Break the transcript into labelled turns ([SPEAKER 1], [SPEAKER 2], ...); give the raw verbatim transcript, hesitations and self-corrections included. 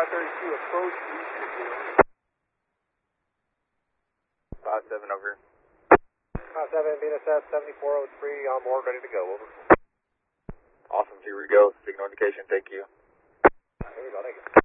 [SPEAKER 1] five thirty-two, approach eastern.
[SPEAKER 2] five seven over.
[SPEAKER 1] five seven, B N S S seventy-four oh three, on board, ready to go, over.
[SPEAKER 2] Awesome, here we go. Signal indication, thank you.
[SPEAKER 1] Here we go, thank you.